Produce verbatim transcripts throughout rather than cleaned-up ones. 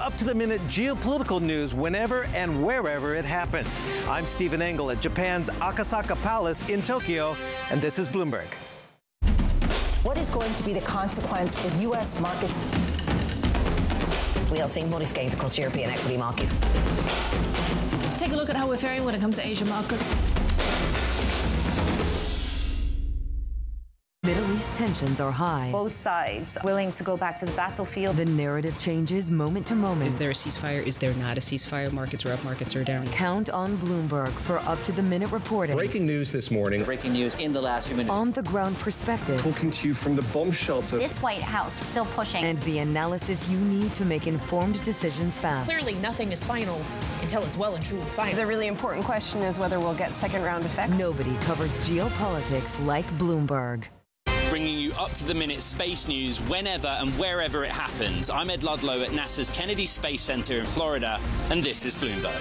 up-to-the-minute geopolitical news whenever and wherever it happens. I'm Stephen Engel at Japan's Akasaka Palace in Tokyo, and this is Bloomberg. What is going to be the consequence for U S markets? We are seeing modest gains across European equity markets. Take a look at how we're faring when it comes to Asian markets. Middle East tensions are high. Both sides willing to go back to the battlefield. The narrative changes moment to moment. Is there a ceasefire? Is there not a ceasefire? Markets are up, markets are down. Count on Bloomberg for up-to-the-minute reporting. Breaking news this morning. Breaking news in the last few minutes. On-the-ground perspective. Talking to you from the bomb shelter. This White House still pushing. And the analysis you need to make informed decisions fast. Clearly, nothing is final until it's well and truly final. The really important question is whether we'll get second-round effects. Nobody covers geopolitics like Bloomberg. Bringing you up-to-the-minute space news whenever and wherever it happens. I'm Ed Ludlow at NASA's Kennedy Space Center in Florida, and this is Bloomberg.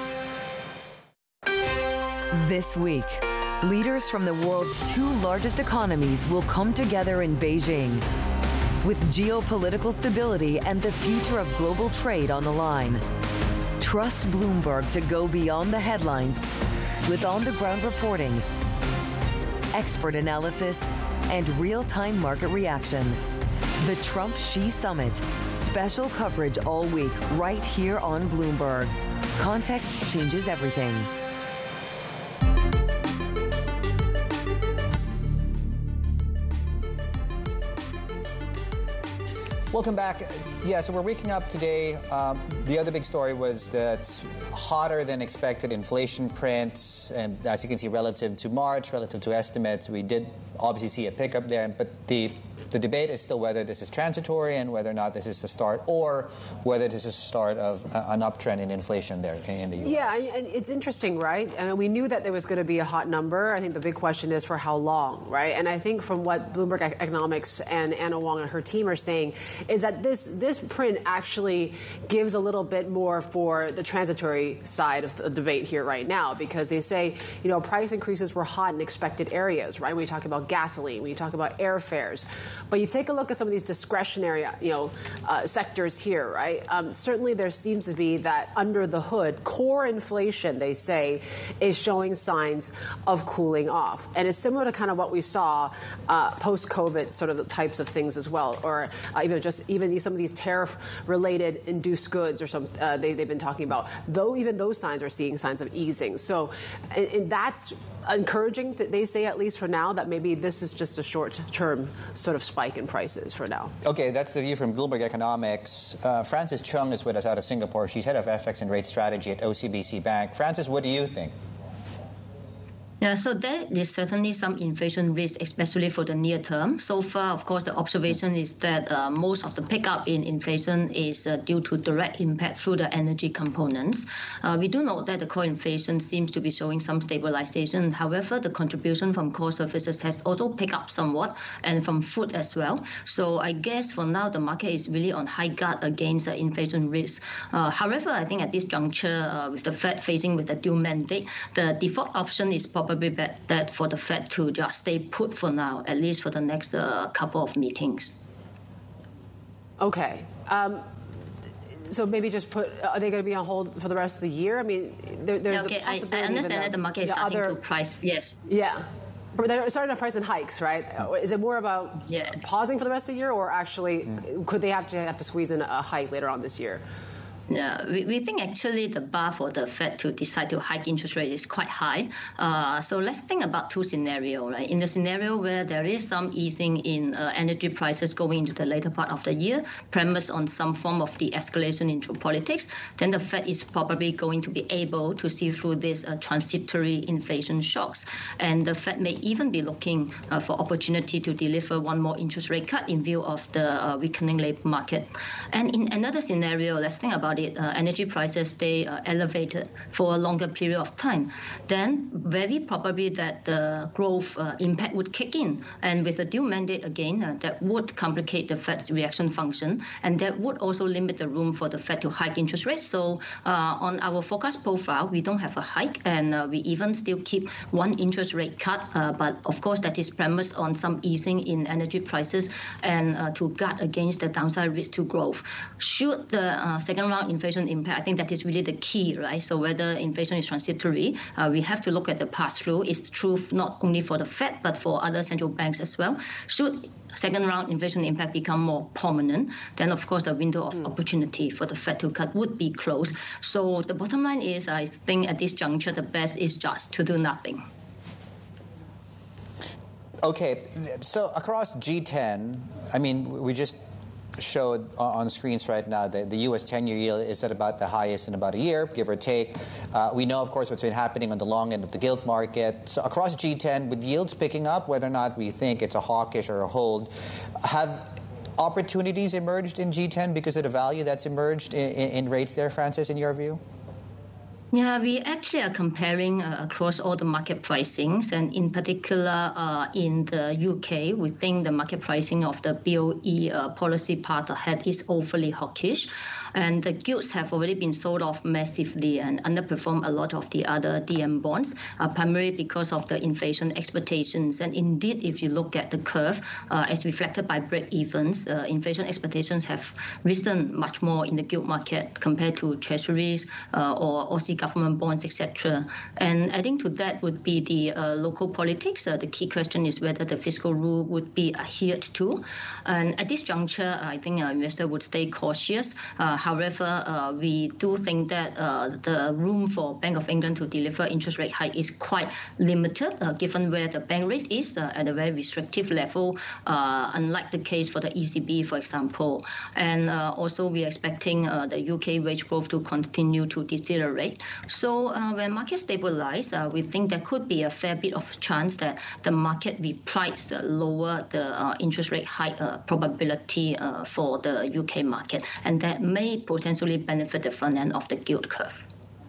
This week, leaders from the world's two largest economies will come together in Beijing. With geopolitical stability and the future of global trade on the line. Trust Bloomberg to go beyond the headlines with on-the-ground reporting, expert analysis, and real-time market reaction. The Trump-Xi Summit. Special coverage all week right here on Bloomberg. Context changes everything. Welcome back. Yeah, so we're waking up today. Um, the other big story was that hotter than expected inflation print, and as you can see, relative to March, relative to estimates, we did obviously see a pickup there. But the the debate is still whether this is transitory and whether or not this is the start, or whether this is the start of an uptrend in inflation there in the U S. Yeah, and it's interesting, right? I mean, we knew that there was going to be a hot number. I think the big question is for how long, right? And I think from what Bloomberg Economics and Anna Wong and her team are saying is that this this print actually gives a little bit more for the transitory side of the debate here right now, because they say, you know, price increases were hot in expected areas, right? When you talk about gasoline, when you talk about airfares. But you take a look at some of these discretionary, you know, uh, sectors here, right? Um, certainly there seems to be that under the hood, core inflation, they say, is showing signs of cooling off. And it's similar to kind of what we saw uh, post-COVID sort of the types of things as well, or uh, even just even some of these tariff-related induced goods or some uh, they, they've been talking about. Though even those signs are seeing signs of easing. So and, and that's encouraging, they say, at least for now, that maybe this is just a short-term sort of spike in prices for now. Okay, that's the view from Bloomberg Economics. Uh, Frances Chung is with us out of Singapore. She's head of F X and rate strategy at O C B C Bank. Frances, what do you think? Yeah, so there is certainly some inflation risk, especially for the near term. So far, of course, the observation is that uh, most of the pickup in inflation is uh, due to direct impact through the energy components. Uh, we do know that the core inflation seems to be showing some stabilization. However, the contribution from core services has also picked up somewhat, and from food as well. So I guess for now, the market is really on high guard against uh, inflation risk. Uh, however, I think at this juncture, uh, with the Fed facing with a dual mandate, the default option is probably Probably bet that for the Fed to just stay put for now, at least for the next uh, couple of meetings. Okay. Um, so maybe just put, are they going to be on hold for the rest of the year? I mean, there, there's okay, a possibility I, I understand that of, the market is starting other, to price, yes. Yeah. But they're starting to price in hikes, right? Is it more about yes. pausing for the rest of the year, or actually mm. could they have to have to squeeze in a hike later on this year? Yeah, we, we think actually the bar for the Fed to decide to hike interest rate is quite high. Uh, so let's think about two scenarios, right? In the scenario where there is some easing in uh, energy prices going into the later part of the year, premised on some form of the escalation into politics, then the Fed is probably going to be able to see through these uh, transitory inflation shocks. And the Fed may even be looking uh, for opportunity to deliver one more interest rate cut in view of the uh, weakening labor market. And in another scenario, let's think about it, uh, energy prices stay uh, elevated for a longer period of time, then very probably that the growth uh, impact would kick in. And with a dual mandate again, uh, that would complicate the Fed's reaction function, and that would also limit the room for the Fed to hike interest rates. So uh, on our forecast profile, we don't have a hike, and uh, we even still keep one interest rate cut. Uh, but of course, that is premised on some easing in energy prices and uh, to guard against the downside risk to growth. Should the uh, second round inflation impact, I think that is really the key, right? So whether inflation is transitory, uh, we have to look at the pass-through. It's true not only for the Fed, but for other central banks as well. Should second round inflation impact become more prominent, then of course the window of mm. opportunity for the Fed to cut would be closed. So the bottom line is, I think at this juncture, the best is just to do nothing. Okay, so across G ten, I mean, we just showed on screens right now that the U S ten-year yield is at about the highest in about a year, give or take. Uh, we know, of course, what's been happening on the long end of the gilt market. So across G ten, with yields picking up, whether or not we think it's a hawkish or a hold, have opportunities emerged in G ten because of the value that's emerged in, in, in rates there, Francis, in your view? Yeah, we actually are comparing uh, across all the market pricings, and in particular uh, in the U K, we think the market pricing of the B O E uh, policy path ahead is overly hawkish. And the gilts have already been sold off massively and underperform a lot of the other D M bonds, uh, primarily because of the inflation expectations. And indeed, if you look at the curve, uh, as reflected by break-evens, uh, inflation expectations have risen much more in the gilt market compared to treasuries uh, or Aussie government bonds, et cetera. And adding to that would be the uh, local politics. Uh, the key question is whether the fiscal rule would be adhered to. And at this juncture, I think uh, investors would stay cautious. Uh, However, uh, we do think that uh, the room for Bank of England to deliver interest rate hike is quite limited, uh, given where the bank rate is uh, at a very restrictive level, uh, unlike the case for the E C B, for example. And uh, also, we are expecting uh, the U K wage growth to continue to decelerate. So uh, when markets stabilize, uh, we think there could be a fair bit of chance that the market reprice uh, lower the uh, interest rate hike uh, probability uh, for the U K market, and that may potentially benefit the front end of the yield curve.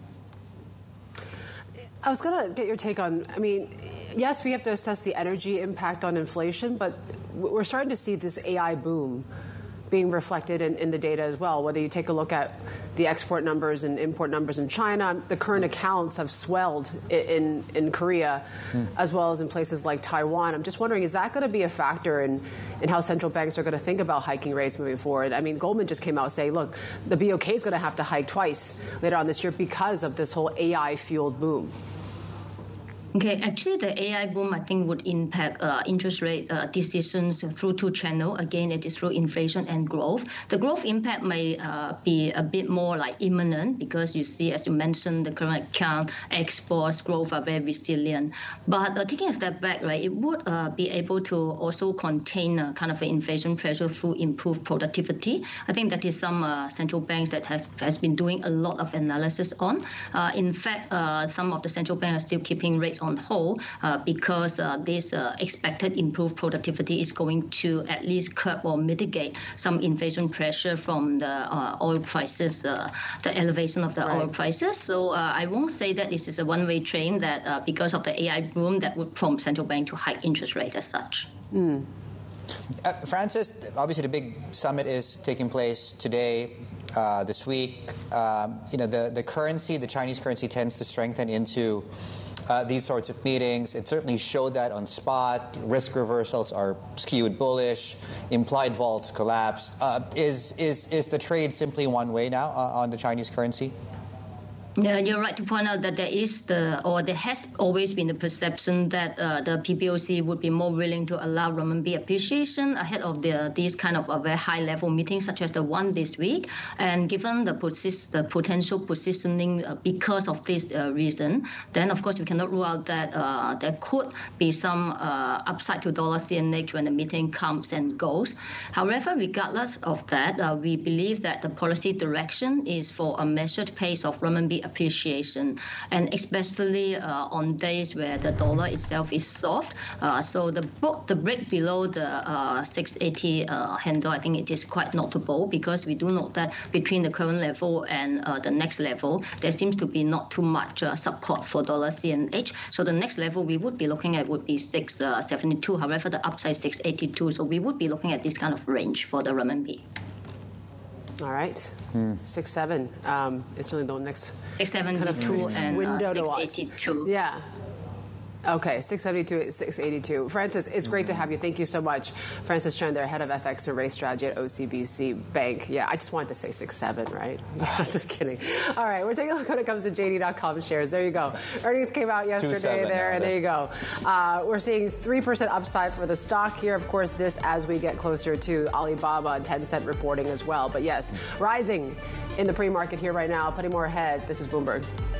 I was going to get your take on, I mean, yes, we have to assess the energy impact on inflation, but we're starting to see this A I boom being reflected in, in the data as well. Whether you take a look at the export numbers and import numbers in China, the current accounts have swelled in, in, in Korea, mm. as well as in places like Taiwan. I'm just wondering, is that going to be a factor in, in how central banks are going to think about hiking rates moving forward? I mean, Goldman just came out saying, look, the B O K is going to have to hike twice later on this year because of this whole A I-fueled boom. Okay, actually, the A I boom, I think, would impact uh, interest rate uh, decisions through two channels. Again, it is through inflation and growth. The growth impact may uh, be a bit more like imminent because you see, as you mentioned, the current account exports growth are very resilient. But uh, taking a step back, right, it would uh, be able to also contain uh, kind of an inflation pressure through improved productivity. I think that is some uh, central banks that have has been doing a lot of analysis on. Uh, in fact, uh, some of the central banks are still keeping rates on hold uh, because uh, this uh, expected improved productivity is going to at least curb or mitigate some inflation pressure from the uh, oil prices, uh, the elevation of the right. oil prices. So uh, I won't say that this is a one-way train that uh, because of the A I boom that would prompt central bank to hike interest rates as such. Mm. Uh, Francis, obviously the big summit is taking place today, uh, this week. Um, you know, the, the currency, the Chinese currency tends to strengthen into Uh, these sorts of meetings. It certainly showed that on spot. Risk reversals are skewed bullish. Implied vaults collapsed. Uh, is, is, is the trade simply one way now uh, on the Chinese currency? Yeah, you're right to point out that there is the, or there has always been the perception that uh, the P B O C would be more willing to allow renminbi appreciation ahead of the, these kind of a very high-level meetings, such as the one this week. And given the, posi- the potential positioning uh, because of this uh, reason, then of course we cannot rule out that uh, there could be some uh, upside to dollar C N H when the meeting comes and goes. However, regardless of that, uh, we believe that the policy direction is for a measured pace of renminbi currency appreciation, and especially uh, on days where the dollar itself is soft. Uh, so the book, the break below the uh, six eighty uh, handle, I think it is quite notable because we do note that between the current level and uh, the next level, there seems to be not too much uh, support for dollar C N H. So the next level we would be looking at would be six seventy-two. However, the upside six eighty-two. So we would be looking at this kind of range for the renminbi. All right, hmm. six seven. Um, it's really the next six seventy-two kind of and window uh, to watch. six eighty-two. Yeah. Okay, six seventy-two, six eighty-two. Francis, it's great to have you. Thank you so much. Francis Chen, there, head of F X and rate strategy at O C B C Bank. Yeah, I just wanted to say six seven, right? I'm just kidding. All right, we're taking a look when it comes to J D dot com shares. There you go. Earnings came out yesterday there, and there you go. Uh, we're seeing three percent upside for the stock here. Of course, this as we get closer to Alibaba and Tencent reporting as well. But yes, rising in the pre-market here right now. Putting more ahead, this is Bloomberg.